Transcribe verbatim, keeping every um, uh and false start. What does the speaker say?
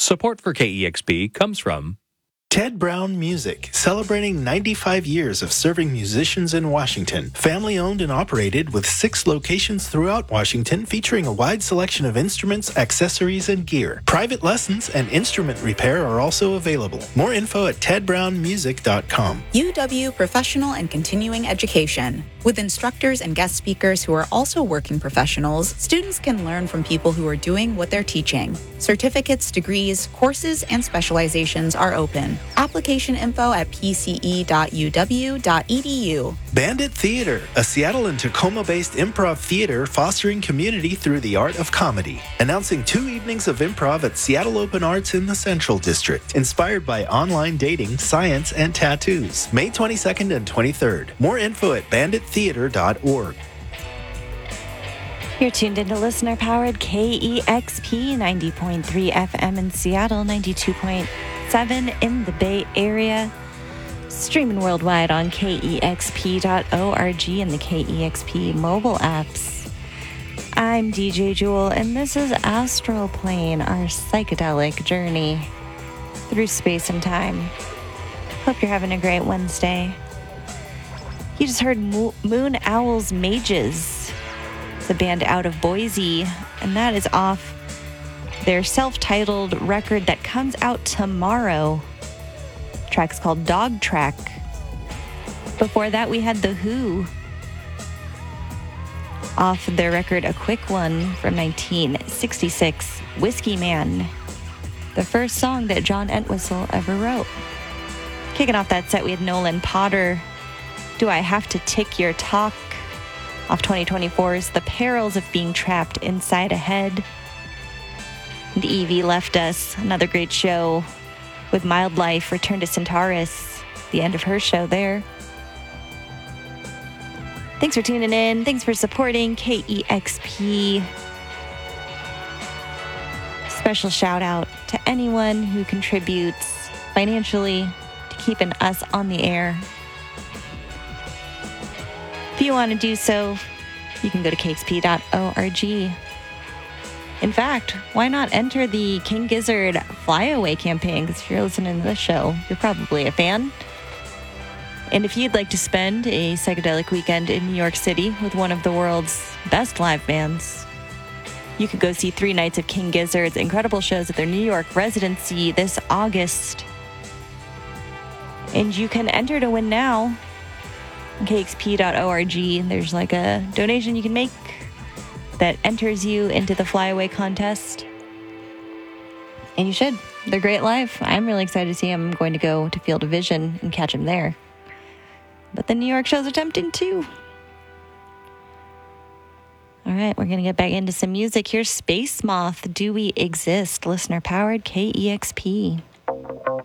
Support for K E X P comes from Ted Brown Music, celebrating ninety-five years of serving musicians in Washington. Family owned and operated with six locations throughout Washington, featuring a wide selection of instruments, accessories, and gear. Private lessons and instrument repair are also available. More info at ted brown music dot com. U W Professional and Continuing Education. With instructors and guest speakers who are also working professionals, students can learn from people who are doing what they're teaching. Certificates, degrees, courses, and specializations are open. Application info at p c e dot u w dot e d u. Bandit Theater, a Seattle and Tacoma-based improv theater fostering community through the art of comedy. Announcing two evenings of improv at Seattle Open Arts in the Central District, inspired by online dating, science, and tattoos. May twenty-second and twenty-third. More info at bandit theater dot org. You're tuned into listener-powered K E X P ninety point three F M in Seattle, ninety-two point seven in the Bay Area. Streaming worldwide on K E X P dot org and the K E X P mobile apps. I'm D J Jewel, and this is Astral Plane, our psychedelic journey through space and time. Hope you're having a great Wednesday. You just heard Mo- Moon Owl's Mages. It's a band out of Boise, and that is off their self-titled record that comes out tomorrow. The track's called Dog Track. Before that, we had The Who off their record A Quick One from nineteen sixty-six, Whiskey Man, the first song that John Entwistle ever wrote. Kicking off that set, we had Nolan Potter, Do I Have to Tick Your Talk, off twenty twenty-four's The Perils of Being Trapped Inside a Head. And Evie left us, another great show with Mild Life, Return to Centaurus, the end of her show there. Thanks for tuning in. Thanks for supporting K E X P. Special shout out to anyone who contributes financially to keeping us on the air. If you want to do so, you can go to k x p dot org. In fact, why not enter the King Gizzard Flyaway campaign? Because if you're listening to this show, you're probably a fan. And if you'd like to spend a psychedelic weekend in New York City with one of the world's best live bands, you could go see three nights of King Gizzard's incredible shows at their New York residency this August. And you can enter to win now. k x p dot org. There's like a donation you can make that enters you into the Flyaway contest. And you should. They're great live. I'm really excited to see them. I'm going to go to Field of Vision and catch them there. But the New York shows are tempting too. All right, we're going to get back into some music. Here's Space Moth, Do We Exist? Listener powered K E X P.